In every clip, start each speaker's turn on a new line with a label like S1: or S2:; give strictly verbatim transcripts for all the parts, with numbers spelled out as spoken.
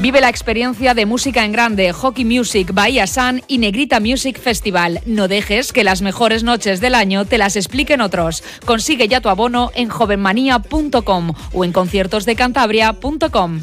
S1: Vive la experiencia de música en grande, Hockey Music, Bahía Sun y Negrita Music Festival. No dejes que las mejores noches del año te las expliquen otros. Consigue ya tu abono en jovenmanía punto com o en conciertos de cantabria punto com.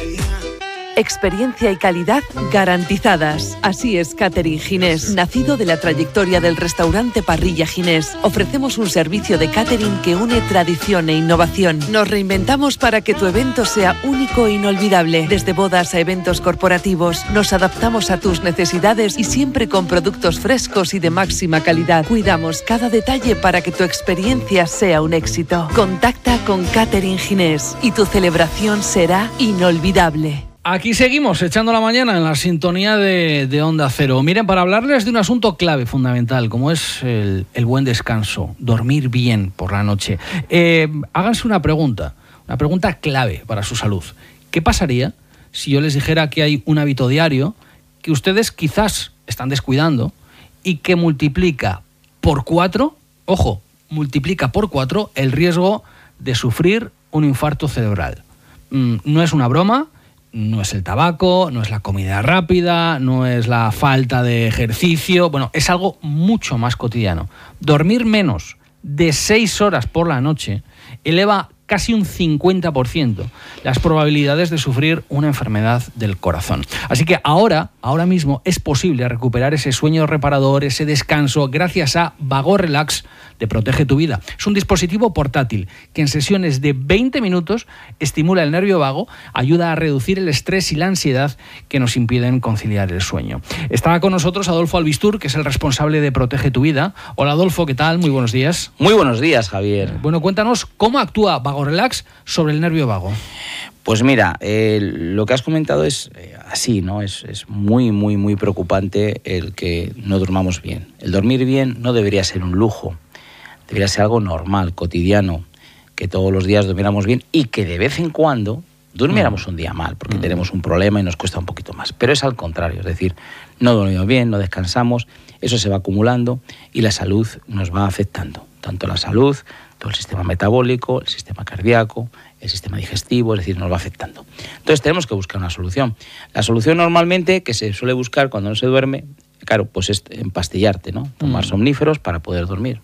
S2: Experiencia y calidad garantizadas. Así es Catering Ginés. Nacido de la trayectoria del restaurante Parrilla Ginés, ofrecemos un servicio de catering que une tradición e innovación. Nos reinventamos para que tu evento sea único e inolvidable. Desde bodas a eventos corporativos, nos adaptamos a tus necesidades y siempre con productos frescos y de máxima calidad. Cuidamos cada detalle para que tu experiencia sea un éxito. Contacta con Catering Ginés y tu celebración será inolvidable.
S3: Aquí seguimos echando la mañana en la sintonía de, de Onda Cero. Miren, para hablarles de un asunto clave, fundamental, como es el, el buen descanso, dormir bien por la noche. Eh, háganse una pregunta, una pregunta clave para su salud. ¿Qué pasaría si yo les dijera que hay un hábito diario que ustedes quizás están descuidando y que multiplica por cuatro, ojo, multiplica por cuatro el riesgo de sufrir un infarto cerebral? Mm, no es una broma. No es el tabaco, no es la comida rápida, no es la falta de ejercicio. Bueno, es algo mucho más cotidiano. Dormir menos de seis horas por la noche eleva casi un cincuenta por ciento las probabilidades de sufrir una enfermedad del corazón. Así que ahora, ahora mismo es posible recuperar ese sueño reparador, ese descanso, gracias a Vago Relax de Protege tu Vida. Es un dispositivo portátil que en sesiones de veinte minutos estimula el nervio vago, ayuda a reducir el estrés y la ansiedad que nos impiden conciliar el sueño. Está con nosotros Adolfo Albistur, que es el responsable de Protege tu Vida. Hola Adolfo, ¿qué tal? Muy buenos días.
S4: Muy buenos días, Javier.
S3: Bueno, cuéntanos cómo actúa Vago Relax sobre el nervio vago.
S4: Pues mira, eh, lo que has comentado es eh, así, ¿no? Es, es muy, muy, muy preocupante el que no durmamos bien. El dormir bien no debería ser un lujo, debería ser algo normal, cotidiano, que todos los días durmiéramos bien y que de vez en cuando durmiéramos mm. un día mal, porque mm. tenemos un problema y nos cuesta un poquito más. Pero es al contrario, es decir, no dormimos bien, no descansamos, eso se va acumulando y la salud nos va afectando. Tanto la salud, todo el sistema metabólico, el sistema cardíaco, el sistema digestivo, es decir, nos va afectando. Entonces tenemos que buscar una solución. La solución normalmente que se suele buscar cuando no se duerme, claro, pues es empastillarte, ¿no? Tomar mm. somníferos para poder dormir.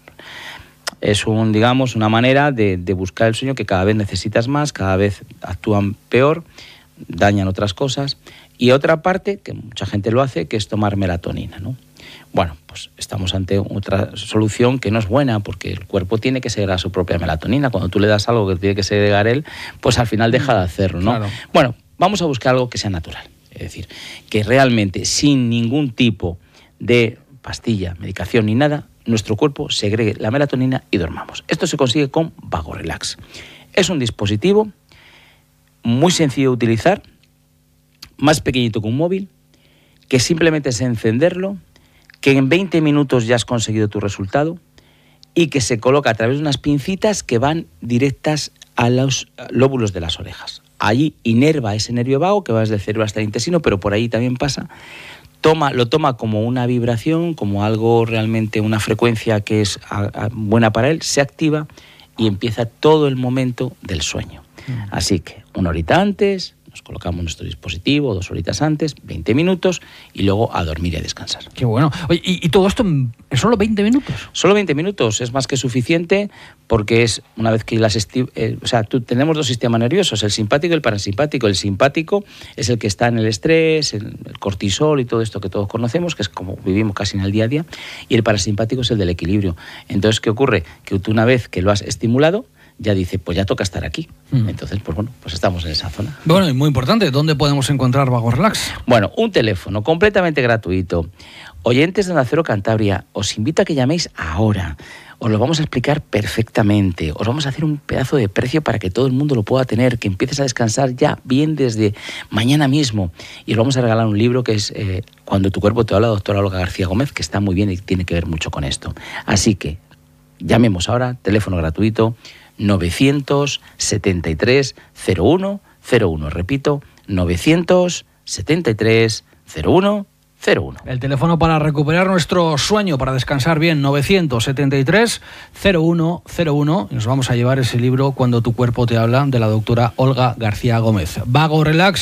S4: Es un, digamos, una manera de, de buscar el sueño que cada vez necesitas más, cada vez actúan peor, dañan otras cosas. Y otra parte, que mucha gente lo hace, que es tomar melatonina, ¿no? Bueno, pues estamos ante otra solución que no es buena, porque el cuerpo tiene que segregar su propia melatonina. Cuando tú le das algo que tiene que segregar él, pues al final deja de hacerlo, ¿no? Claro. Bueno, vamos a buscar algo que sea natural. Es decir, que realmente sin ningún tipo de pastilla, medicación ni nada, nuestro cuerpo segregue la melatonina y dormamos. Esto se consigue con Vago Relax. Es un dispositivo muy sencillo de utilizar, más pequeñito que un móvil, que simplemente es encenderlo, que en veinte minutos ya has conseguido tu resultado y que se coloca a través de unas pincitas que van directas a los lóbulos de las orejas. Allí inerva ese nervio vago que va desde el cerebro hasta el intestino, pero por ahí también pasa. Toma, lo toma como una vibración, como algo realmente, una frecuencia que es a, a, buena para él, se activa y empieza todo el momento del sueño. Mm. Así que una horita antes, nos colocamos nuestro dispositivo, dos horitas antes, veinte minutos, y luego a dormir y a descansar.
S3: Qué bueno. Oye, ¿y, y todo esto en solo veinte minutos?
S4: Solo veinte minutos, es más que suficiente, porque es una vez que las... Esti- eh, o sea, tú, tenemos dos sistemas nerviosos, el simpático y el parasimpático. El simpático es el que está en el estrés, el, el cortisol y todo esto que todos conocemos, que es como vivimos casi en el día a día, y el parasimpático es el del equilibrio. Entonces, ¿qué ocurre? Que tú una vez que lo has estimulado, ya dice, pues ya toca estar aquí. Mm. Entonces, pues bueno, pues estamos en esa zona.
S3: Bueno, y muy importante, ¿dónde podemos encontrar Vago Relax?
S4: Bueno, un teléfono completamente gratuito. Oyentes de Onda Cero Cantabria, os invito a que llaméis ahora. Os lo vamos a explicar perfectamente. Os vamos a hacer un pedazo de precio para que todo el mundo lo pueda tener, que empieces a descansar ya bien desde mañana mismo. Y os vamos a regalar un libro que es eh, Cuando tu cuerpo te habla, doctora Olga García Gómez, que está muy bien y tiene que ver mucho con esto. Así que llamemos ahora, teléfono gratuito, novecientos setenta y tres cero uno cero uno. Repito, novecientos setenta y tres cero uno cero uno.
S3: El teléfono para recuperar nuestro sueño, para descansar bien, novecientos setenta y tres cero uno cero uno. Y nos vamos a llevar ese libro Cuando tu cuerpo te habla, de la doctora Olga García Gómez. Vago Relax.